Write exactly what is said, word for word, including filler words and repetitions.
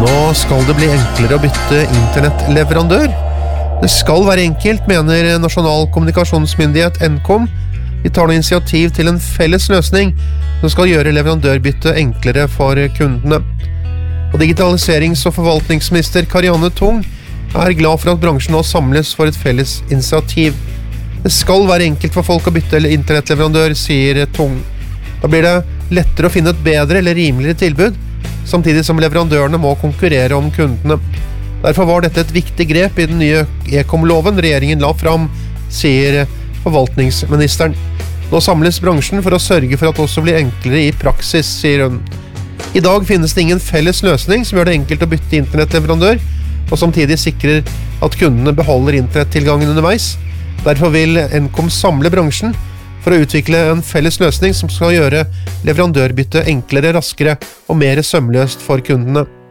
Nå skal det bli enklere å bytte internettleverandør. Det skal være enkelt, mener Nasjonal kommunikasjonsmyndighet Nkom. Vi tar nå initiativ til en felles løsning som skal gjøre leverandørbytte enklere for kundene. Og digitaliserings- og forvaltningsminister Karianne Tung er glad for at bransjen nå samles for et felles initiativ. Det skal være enkelt for folk å bytte internettleverandør, sier Tung. Da blir det lettere å finne et bedre eller rimeligere tilbud, samtidig som leverandørene må konkurrere om kundene. Derfor var dette et viktig grep i den nye e-kom-loven regjeringen la fram, sier forvaltningsministeren. Nå samles bransjen for å sørge for at det også blir enklere i praksis, sier hun. I dag finnes det ingen felles løsning som gjør det enkelt å bytte internettleverandør, og samtidig sikrer at kundene beholder internettilgangen underveis. Derfor vil Nkom samle bransjen for å utvikle en felles løsning som skal gjøre leverandørbytte enklere, raskere og mer sømløst for kundene.